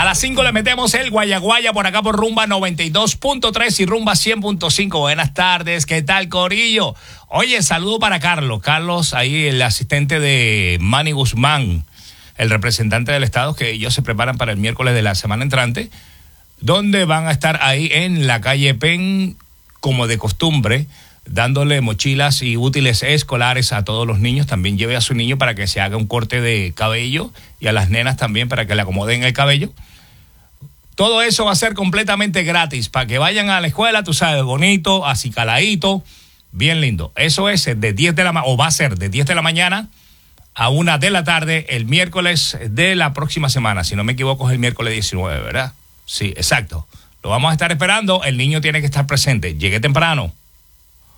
A las 5 le metemos el Guayaguaya por acá por Rumba 92.3 y Rumba 100.5. Buenas tardes, ¿qué tal, corillo? Oye, saludo para Carlos. Carlos, ahí el asistente de Manny Guzmán, el representante del Estado, que ellos se preparan para el miércoles de la semana entrante, donde van a estar ahí en la calle Penn, como de costumbre, dándole mochilas y útiles escolares a todos los niños. También lleve a su niño para que se haga un corte de cabello y a las nenas también para que le acomoden el cabello. Todo eso va a ser completamente gratis para que vayan a la escuela, tú sabes, bonito, acicaladito, bien lindo. Eso es de 10 de la o va a ser de 10 de la mañana a 1 de la tarde el miércoles de la próxima semana. Si no me equivoco, es el miércoles 19, ¿verdad? Sí, exacto. Lo vamos a estar esperando. El niño tiene que estar presente. Llegue temprano.